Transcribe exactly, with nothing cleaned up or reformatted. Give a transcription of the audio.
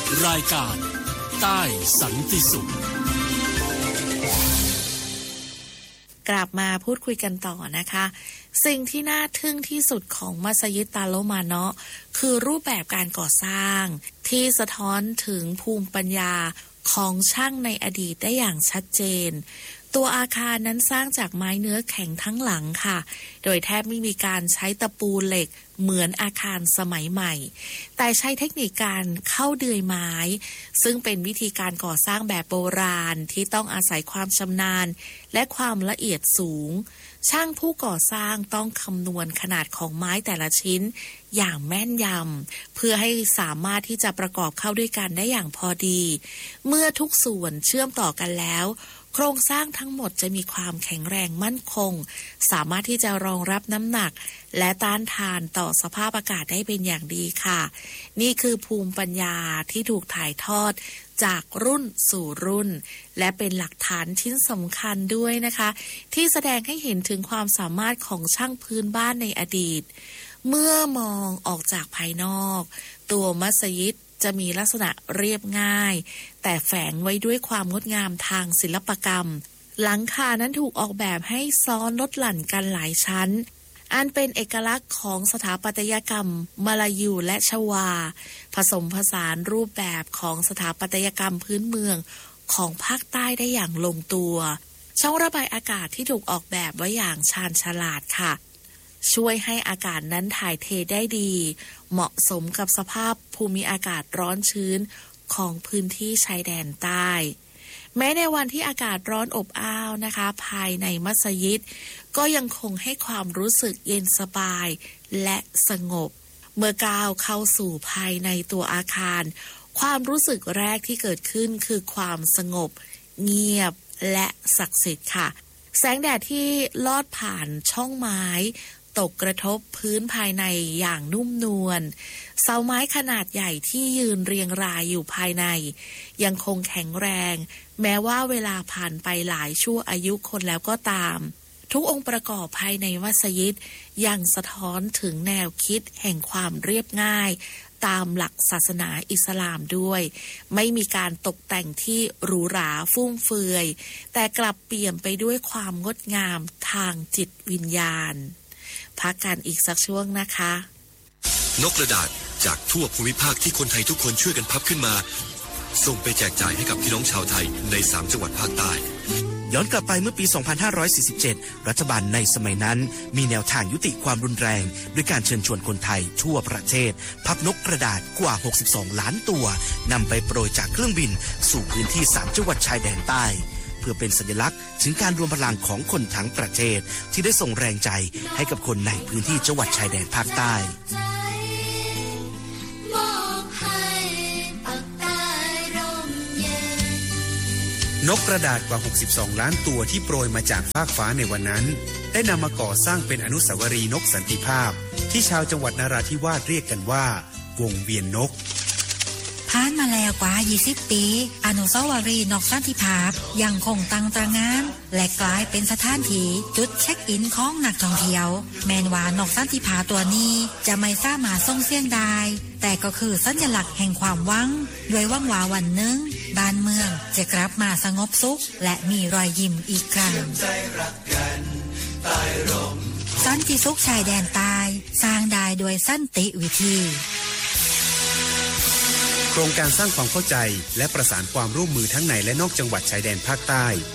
รายการใต้สันติสุขกลับมาพูดคุยกันต่อนะคะสิ่งที่น่าทึ่งที่สุดของมัสยิดตาโลมาเนาะคือรูปแบบการก่อสร้างที่สะท้อนถึงภูมิปัญญาของช่างในอดีตได้อย่างชัดเจนตัวอาคารนั้นสร้างจากไม้เนื้อแข็งทั้งหลังค่ะโดยแทบไม่มีการใช้ตะปูเหล็กเหมือนอาคารสมัยใหม่แต่ใช้เทคนิคการเข้าเดือยไม้ซึ่งเป็นวิธีการก่อสร้างแบบโบราณที่ต้องอาศัยความชำนาญและความละเอียดสูงช่างผู้ก่อสร้างต้องคำนวณขนาดของไม้แต่ละชิ้นอย่างแม่นยำเพื่อให้สามารถที่จะประกอบเข้าด้วยกันได้อย่างพอดีเมื่อทุกส่วนเชื่อมต่อกันแล้วโครงสร้างทั้งหมดจะมีความแข็งแรงมั่นคงสามารถที่จะรองรับน้ำหนักและต้านทานต่อสภาพอากาศได้เป็นอย่างดีค่ะนี่คือภูมิปัญญาที่ถูกถ่ายทอดจากรุ่นสู่รุ่นและเป็นหลักฐานชิ้นสำคัญด้วยนะคะที่แสดงให้เห็นถึงความสามารถของช่างพื้นบ้านในอดีตเมื่อมองออกจากภายนอกตัวมัสยิดจะมีลักษณะเรียบง่ายแต่แฝงไว้ด้วยความงดงามทางศิลปกรรมหลังคานั้นถูกออกแบบให้ซ้อนลดหลั่นกันหลายชั้นอันเป็นเอกลักษณ์ของสถาปัตยกรรมมาลายูและชวาผสมผสานรูปแบบของสถาปัตยกรรมพื้นเมืองของภาคใต้ได้อย่างลงตัวช่องระบายอากาศที่ถูกออกแบบไว้อย่างชาญฉลาดค่ะช่วยให้อากาศนั้นถ่ายเทได้ดีเหมาะสมกับสภาพภูมิอากาศร้อนชื้นของพื้นที่ชายแดนใต้แม้ในวันที่อากาศร้อนอบอ้าวนะคะภายในมัสยิดก็ยังคงให้ความรู้สึกเย็นสบายและสงบเมื่อก้าวเข้าสู่ภายในตัวอาคารความรู้สึกแรกที่เกิดขึ้นคือความสงบเงียบและศักดิ์สิทธิ์ค่ะแสงแดดที่ลอดผ่านช่องไม้ตกกระทบพื้นภายในอย่างนุ่มนวลเสาไม้ขนาดใหญ่ที่ยืนเรียงรายอยู่ภายในยังคงแข็งแรงแม้ว่าเวลาผ่านไปหลายชั่วอายุคนแล้วก็ตามทุกองค์ประกอบภายในมัสยิดยังสะท้อนถึงแนวคิดแห่งความเรียบง่ายตามหลักศาสนาอิสลามด้วยไม่มีการตกแต่งที่หรูหราฟุ่มเฟือยแต่กลับเปี่ยมไปด้วยความงดงามทางจิตวิญญาณพักกันอีกสักช่วงนะคะนกกระดาษจากทั่วภูมิภาคที่คนไทยทุกคนช่วยกันพับขึ้นมาส่งไปแจกจ่ายให้กับพี่น้องชาวไทยในสามจังหวัดภาคใต้ย้อนกลับไปเมื่อปี สองพันห้าร้อยสี่สิบเจ็ด รัฐบาลในสมัยนั้นมีแนวทางยุติความรุนแรงด้วยการเชิญชวนคนไทยทั่วประเทศพับนกกระดาษกว่าหกสิบสองล้านตัวนำไปโปรยจากเครื่องบินสู่พื้นที่สามจังหวัดชายแดนใต้เพื่อเป็นสัญลักษณ์ถึงการรวมพลังของคนทั้งประเทศที่ได้ส่งแรงใจให้กับคนในพื้นที่จังหวัดชายแดนภาคใต้นกกระดาษกว่าหกสิบสองล้านตัวที่โปรยมาจากฟากฟ้าในวันนั้นได้นำมาก่อสร้างเป็นอนุสาวรีย์นกสันติภาพที่ชาวจังหวัดนราธิวาสเรียกกันว่าวงเวียนนกผ่านมาแล้วกว่ายี่สิบปีอนุสาวรีย์นกสันติภาพยังคงตั้งตระหง่านและกลายเป็นสถานที่จุดเช็คอินของนักท่องเที่ยวแม้ว่านกสันติภาพตัวนี้จะไม่สามารถส่งเสียงได้แต่ก็คือสัญลักษณ์แห่งความหวังด้วยหวังว่าวันหนึ่งบ้านเมืองจะกลับมาสงบสุขและมีรอยยิ้มอีกครั้งสันติสุขชายแดนใต้สร้างได้โดยสันติวิธีโครงการสร้างความเข้าใจและประสานความร่วมมือทั้งในและนอกจังหวัดชายแดนภาคใต้